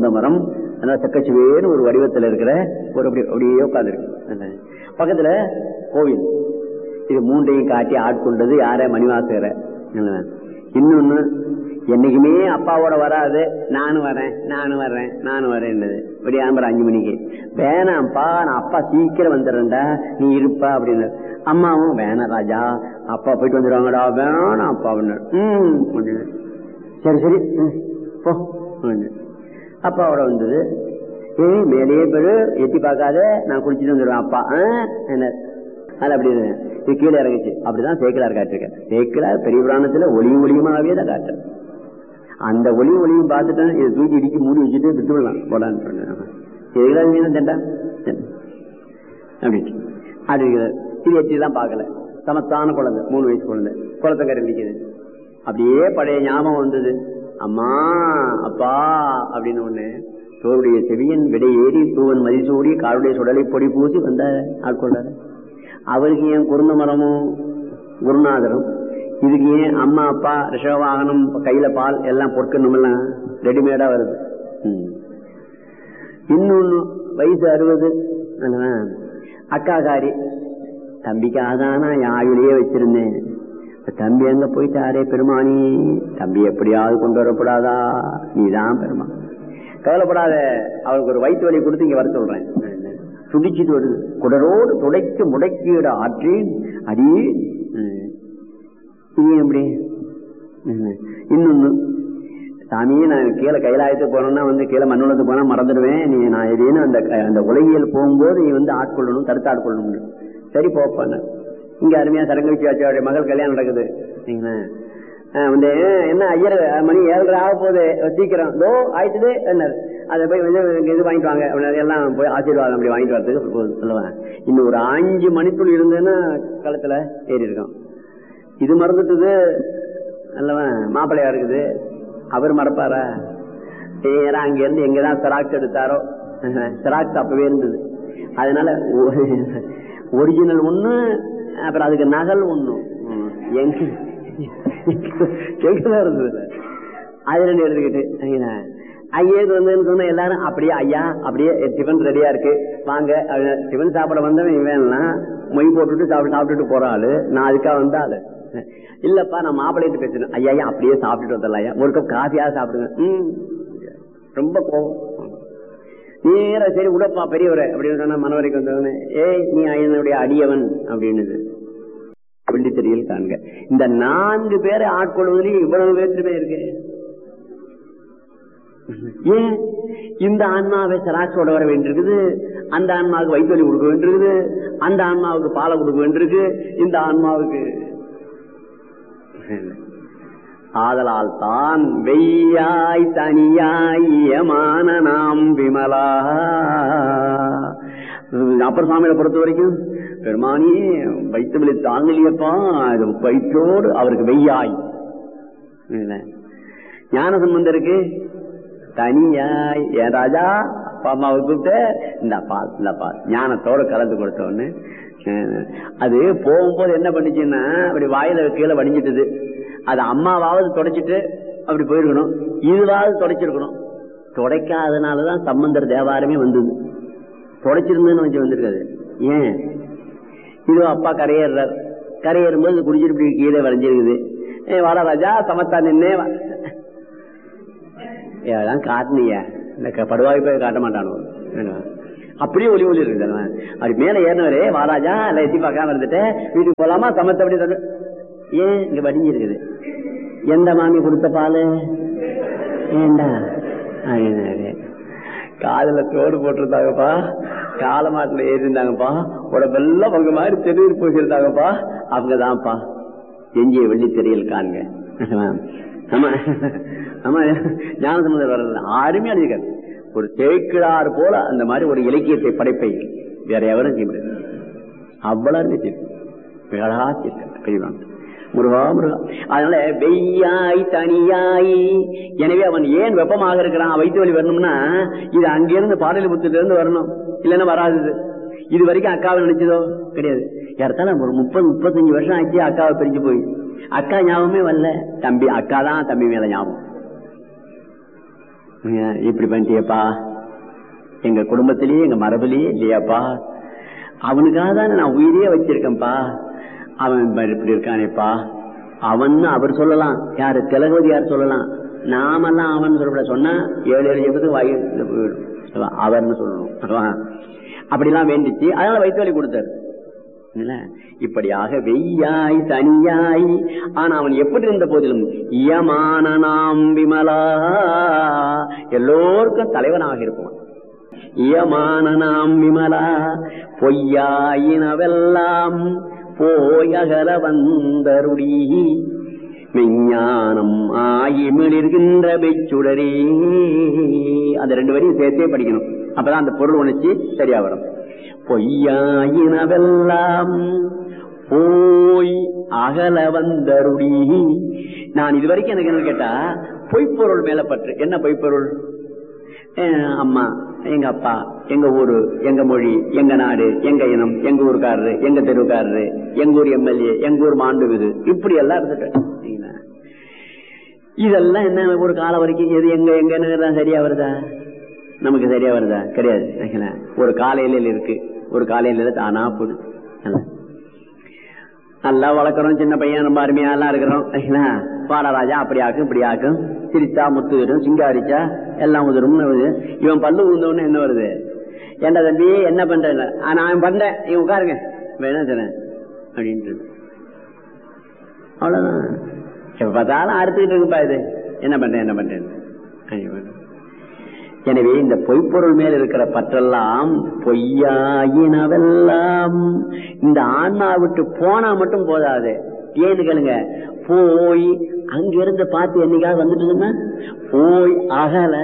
குருந்த மரம், செக்கச்சுவேன்னு ஒரு வடிவத்தில் இருக்கிற ஒரு அப்படியே உட்கார்ந்துருக்கு. பக்கத்துல கோவில். இது மூன்றையும் காட்டி ஆட்கொண்டது யார? மணிவாசகர. இன்னொன்னு, என்னைக்குமே அப்பாவோட வராது, நானும் வரேன் இப்படி ஆம்பரம் 5 மணிக்கு. வேணாம்ப்பா, நான் அப்பா சீக்கிரம் வந்துடுறேன்டா, நீ இருப்பா அப்படின்னு. அம்மாவும் வேணாம் ராஜா, அப்பா போயிட்டு வந்துடுவாங்கடா, வேணாம் அப்பா அப்படின்னு. சரி சரி போ. அப்பாவோட வந்தது. மேலேயே பெரு எட்டி பார்க்காத, நான் குளிச்சுட்டு வந்துடுவேன் அப்பா. என்ன அது அப்படி இது கீழே இறங்குச்சு. அப்படிதான் சேக்கிலார் காட்டிருக்கேன். சேக்கிலார் பெரிய புராணத்துல ஒளியுமாவே தான் காட்டுறேன். அந்த ஒளியும் பார்த்துட்டேன், இதை தூக்கி இடிக்கி மூடி வச்சுட்டு விட்டு விடலாம் போடான்னு சொன்னேன். தண்டா அப்படின்னு அப்படி இது எட்டிதான் பார்க்கல. சமத்தான குழந்தை, 3 வயசு குழந்தை, குளத்தங்கரை நிற்குது. அப்படியே பழைய ஞாபகம் வந்தது. அம்மா அப்பா அப்படின்னு ஒண்ணு. தோருடைய செவியன் விடை ஏறி தூவன் மதிசூடி காருடைய சுடலை பொடி பூசி வந்த ஆட்கொண்டாரு. அவருக்கு ஏன் குருந்த மரமும் குருநாதரும், இதுக்கு ஏன் அம்மா அப்பா ரிஷவாகனம் கையில பால் எல்லாம் பொற்கணும் எல்லாம் ரெடிமேடா வருது. இன்னொன்னு வயசு 60. அக்காக்காரி, தம்பிக்காதான் நான் ஆயுளையே வச்சிருந்தேன், தம்பி அங்க போயிட்டாரே பெருமானி, தம்பி எப்படியாவது கொண்டு வரப்படாதா, நீதான் பெருமா, கவலைப்படாத, அவளுக்கு ஒரு வயிற்று வலி கொடுத்து இங்க வர சொல்றேன். துடிச்சிட்டு வருது. குடரோடு துடைக்கு முடக்கீட ஆற்றி அடி. இது எப்படி? இன்னொன்னு, சாமியே நான் கீழே கைலாயத்துக்கு போனோம்னா கீழே மண்ணுலத்துக்கு போனா மறந்துடுவேன், நீ நான் எதுன்னு அந்த உலகியல் போகும்போது நீ ஆட்கொள்ளணும், தடுத்து ஆட்கொள்ளணும். சரி போப்பான. இங்க அருமையா சரங்கவிச்சி ஆச்சாரிய மகள் கல்யாணம் நடக்குது. என்ன ஐயர் மணி 7:30 ஆக போகுது, சீக்கிரம் தோ ஆயிட்டுது என்ன, அதை போய் இது வாங்கிட்டு வாங்க எல்லாம் போய் ஆசீர்வாதம் அப்படி வாங்கிட்டு வரதுக்கு சொல்லுவேன். இன்னும் ஒரு 5 மணிக்குள் இருந்தேன்னா களத்துல ஏறி இருக்கான். இது மறந்துட்டுது அல்லவன், மாப்பிள்ளையா இருக்குது. அவர் மறப்பாரா? நேரா அங்க இருந்து எங்கதான் செராக்ஸ் எடுத்தாரோ, செராக்ஸ் அப்பவே இருந்தது. அதனால ஒரிஜினல் ஒண்ணு, அப்புறம் அதுக்கு நகல் ஒண்ணு எங்கதான் இருந்தது. அது 2 எடுத்துக்கிட்டு ஐயது வந்ததுன்னு சொன்ன எல்லாரும் அப்படியே ஐயா அப்படியே டிஃபன் ரெடியா இருக்கு வாங்க. டிஃபன் சாப்பிட வந்தவன் வேணாம், மொய் போட்டுட்டு சாப்பிட்டுட்டு போற ஆளு. நான் அதுக்காக வந்த ஆளு இல்லப்பா, நான் மாப்பிள்ளைட்டு பேசுறேன். ஐயா அப்படியே சாப்பிட்டுட்டு வந்துடலாம், ஐயா ஒரு கப் காஃபியா சாப்பிடுங்க. ரொம்ப கோவம். நேர சரி உடப்பா பெரியவரை அப்படின்னு சொன்னா மனவரைக்கு வந்தவனே, ஏய் நீ என்னுடைய அடியவன் அப்படின்னு வெள்ளி தெரியல் காண்க. இந்த 4 பேரை ஆட்கொள்வதிலேயே இவ்வளவு வேற்றுமை இருக்கு. ஏன் இந்த ஆன்மாவை சராட்சோட வர வேண்டியிருக்குது, அந்த ஆன்மாவுக்கு வயிற்று வலி கொடுக்க வேண்டியிருக்குது, அந்த ஆன்மாவுக்கு பாலை கொடுக்க வேண்டியிருக்கு, இந்த ஆன்மாவுக்கு. ஆதலால் தான் வெய்யாய் தனியாய் யமான நாம் விமலா. அப்பர் சுவாமியை பொறுத்த வரைக்கும் பெருமானியே வயிற்று வலி தாங்கலியப்பா, வயிற்றோடு அவருக்கு வெய்யாய். ஞான சம்பந்தருக்கு தனியாய், ஏன் ராஜா அப்பா அம்மாவை கூப்பிட்டு இந்த பால் ஞானத்தோட கலந்து கொடுத்தோன்னு. அது போகும்போது என்ன பண்ணிச்சுன்னா அப்படி வாயில கீழே வடிஞ்சிட்டது. அது அம்மாவாவது தொடச்சிட்டு அப்படி போயிருக்கணும், இதுவாவது தொடச்சிருக்கணும். தொடக்காதனாலதான் சம்பந்தர் தேவாரமே வந்தது. தொடச்சிருந்ததுன்னு வச்சு வந்திருக்காது. ஏன் இதோ அப்பா கரையேறார், கரையேறும்போது குடிச்சிட்டு இப்படி கீழே வளைஞ்சிருக்குது. வாடா ராஜா சமத்தா நின்னே ஏதான் காட்டினிய இந்த படுவாய் போய் காட்ட மாட்டானோ, அப்படியே ஒளி இருக்குது. அப்படி மேல ஏறினவரே வாராஜா இல்ல எத்தி பார்க்காம இருந்துட்டு வீட்டுக்கு போலாமா சமத்த அப்படி. ஏன் இங்க வடிஞ்சிருக்குது, எந்த மாமி கொடுத்த பாலு ஏண்டா அப்படின்னாரு. காதல தோடு போட்டிருந்தாங்கப்பா, காலமாட்டுல ஏறி இருந்தாங்கப்பா, உடம்பெல்லாம் உங்க மாதிரி தெருவில் போயிருந்தாங்கப்பா, அவங்கதான்ப்பா எஞ்சிய வெள்ளி தெரியல் காண்க. ஆமா ஆமா ஞானசம்பந்தர் வர்றது அருமையா இருக்காரு. ஒரு தேய்க்கிழாறு போல அந்த மாதிரி ஒரு இலக்கியத்தை படைப்பை வேற எவரும் செய்ய முடியாது. அவ்வளவு முருகா முருகா. அதனால வெய்யாய் தனியாய். எனவே அவன் ஏன் வெப்பமாக இருக்கிறான், வயிற்று வலி வரணும்னா இது அங்கிருந்து பாடலிபுத்தில இருந்து வரணும், இல்லைன்னா வராது. இது வரைக்கும் அக்காவை நினைச்சதோ கிடையாது. யார்த்தாலும் ஒரு 30-35 வருஷம் ஆச்சு அக்காவை பிரிஞ்சு போய். அக்கா ஞாபகமே வரல, தம்பி அக்கா தான் தம்பி மேல ஞாபகம். இப்படி பண்ணிட்டியப்பா, எங்க குடும்பத்திலேயே எங்க மரபிலேயே இல்லையாப்பா, அவனுக்காக தானே நான் உயிரே வச்சிருக்கேன்ப்பா, அவன் இப்படி இருக்கானேப்பா. அவன் அவர் சொல்லலாம், யாரு திலகவதி யார் சொல்லலாம், நாமெல்லாம் அவன் சொல்ல சொன்னா 7 ஜெபத்துக்கு வாயு அவர்னு சொல்லணும். அப்படிலாம் வேண்டிச்சு, அதனால வயிற்று வலி கொடுத்தாரு. இப்படியாக வெய்யாய் தனியாய், ஆனா அவன் எப்படி இருந்த போதிலும் இயமான நாம் விமலா, எல்லோருக்கும் தலைவனாக இருப்பான். இயமான நாம் விமலா பொய்யாயினவெல்லாம் போயகல வந்தருடி மெஞ்ஞானம் ஆயிமிழிர்கின்ற மெச்சுடரே. அந்த 2 வரையும் சேர்த்தே படிக்கணும், அப்பதான் அந்த பொருள் உணர்ச்சி சரியா வரும். பொய்யாயினவெல்லாம் போய் அகல வந்தருடி. நான் இதுவரைக்கும் எனக்கு என்ன கேட்டா, பொய்ப்பொருள் மேல பற்று. என்ன பொய்ப்பொருள்? அம்மா, எங்க அப்பா, எங்க ஊரு, எங்க மொழி, எங்க நாடு, எங்க இனம், எங்க ஊருக்காரரு, எங்க தெருவுக்காரரு, எங்க ஊர் எம்எல்ஏ, எங்க ஊர் மாண்புமிகு, இப்படி எல்லாம் இருந்துட்டு இதெல்லாம் என்ன ஒரு காலம் வரைக்கும் எது எங்க எங்க சரியா வருதா? நமக்கு சரியா வருதா? கிடையாது. ஒரு காலையில இருக்கு, ஒரு காலையில தானா போகுது. நல்லா வளர்க்குறோம், சின்ன பையன் ரொம்ப அருமையா எல்லாம் இருக்கிறோம். பாடராஜா அப்படி ஆக்கும் இப்படி ஆக்கும், சிரிச்சா முத்து வரும், சிங்காரிச்சா எல்லாம் உதிரும். இவன் பல்லு உழுந்தவொன்னு என்ன வருது? ஏண்டா தம்பி என்ன பண்ற? நான் பண்றேன், நீ உட்காருங்க வேணா சொன்னேன் அப்படின்ட்டு. அவ்வளவுதான். எப்ப பார்த்தாலும் அறுத்துக்கிட்டு இருக்குப்பா இது, என்ன பண்றேன் என்ன பண்றேன். எனவே இந்த பொய்ப்பொருள் மேல் இருக்கிற பற்றெல்லாம் பொய்யாயினவெல்லாம் இந்த ஆன்மா விட்டு போனா மட்டும் போதாது. ஏன்னு கேளுங்க, போய் அங்கிருந்து பார்த்து என்னைக்காவது வந்துட்டு போய் அகல.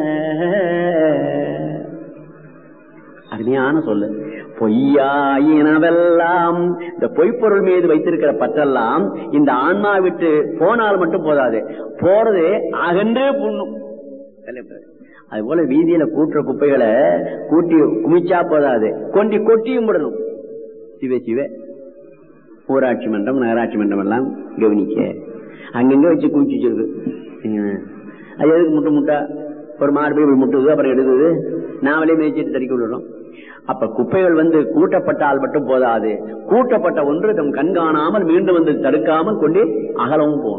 அருமையான சொல்லு. பொய்யாயினவெல்லாம், இந்த பொய்ப்பொருள் மீது வைத்திருக்கிற பற்றெல்லாம் இந்த ஆன்மா விட்டு போனால் மட்டும் போதாது, போறது அகன்றே புண்ணும். அது போல வீதியில கூட்டுற குப்பைகளை கூட்டி குமிச்சா போதாது, கொட்டியும் விடணும். சிவ சிவ ஊராட்சி மன்றம் நகராட்சி மன்றம் எல்லாம் கவனிக்க, அங்கங்க வச்சு குமிச்சு வச்சிருக்கு. அது எதுக்கு முட்டை முட்டா ஒரு மாடு போய் முட்டுது, அப்புறம் எடுக்குது, நாமளே மேய்ச்சிட்டு தறிக்க விடுறோம். அப்ப குப்பைகள் கூட்டப்பட்டால் மட்டும் போதாது, கூட்டப்பட்ட ஒன்று தம் கண்காணாமல் மீண்டும் வந்து தடுக்காமல் கொண்டு அகலவும் போகணும்.